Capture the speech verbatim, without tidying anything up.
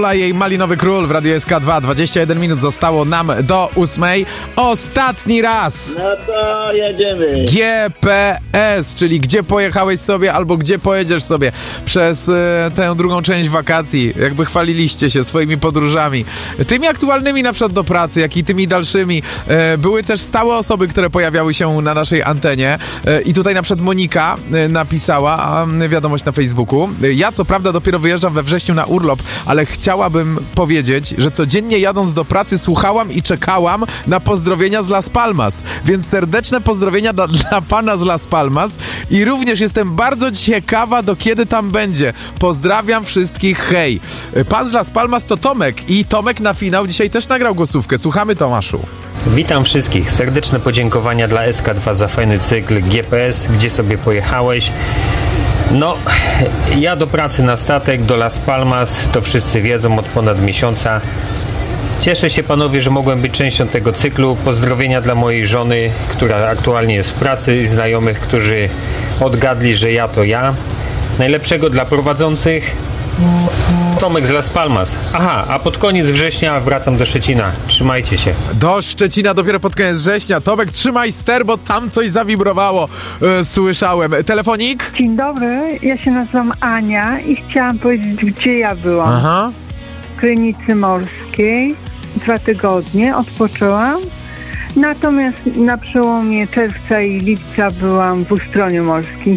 Jej Malinowy Król w Radiu S K dwa. dwadzieścia jeden minut zostało nam do ósmej. Ostatni raz! No to jedziemy. G P S, czyli gdzie pojechałeś sobie albo gdzie pojedziesz sobie przez e, tę drugą część wakacji. Jakby chwaliliście się swoimi podróżami. Tymi aktualnymi na przykład do pracy, jak i tymi dalszymi. E, były też stałe osoby, które pojawiały się na naszej antenie. E, I tutaj na przykład Monika e, napisała e, wiadomość na Facebooku. E, ja co prawda dopiero wyjeżdżam we wrześniu na urlop, ale chciałabym powiedzieć, że codziennie jadąc do pracy słuchałam i czekałam na pozdrowienia z Las Palmas. Więc serdeczne pozdrowienia dla, dla pana z Las Palmas i również jestem bardzo ciekawa, do kiedy tam będzie. Pozdrawiam wszystkich, hej. Pan z Las Palmas to Tomek i Tomek na finał dzisiaj też nagrał głosówkę. Słuchamy, Tomaszu. Witam wszystkich. Serdeczne podziękowania dla S K dwa za fajny cykl G P S, gdzie sobie pojechałeś. No, ja do pracy na statek, do Las Palmas, to wszyscy wiedzą od ponad miesiąca. Cieszę się, panowie, że mogłem być częścią tego cyklu. Pozdrowienia dla mojej żony, która aktualnie jest w pracy, i znajomych, którzy odgadli, że ja to ja. Najlepszego dla prowadzących. Tomek z Las Palmas. Aha, a pod koniec września wracam do Szczecina. Trzymajcie się. Do Szczecina dopiero pod koniec września. Tomek, trzymaj ster, bo tam coś zawibrowało. E, słyszałem. Telefonik? Dzień dobry, ja się nazywam Ania i chciałam powiedzieć, gdzie ja byłam. Aha. W Krynicy Morskiej. Dwa tygodnie odpoczęłam. Natomiast na przełomie czerwca i lipca byłam w Ustroniu Morskim.